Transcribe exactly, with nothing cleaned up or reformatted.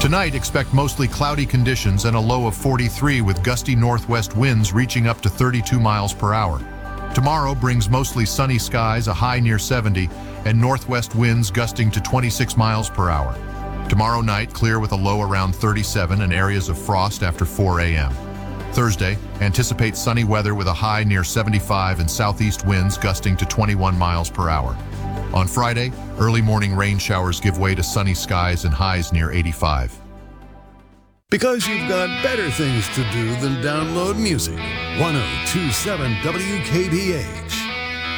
Tonight, expect mostly cloudy conditions and a low of forty-three with gusty northwest winds reaching up to thirty-two miles per hour. Tomorrow brings mostly sunny skies, a high near seventy, and northwest winds gusting to twenty-six miles per hour. Tomorrow night, clear with a low around thirty-seven and areas of frost after four A M Thursday, anticipate sunny weather with a high near seventy-five and southeast winds gusting to twenty-one miles per hour. On Friday, early morning rain showers give way to sunny skies and highs near eighty-five. Because you've got better things to do than download music. ten twenty-seven W K B H.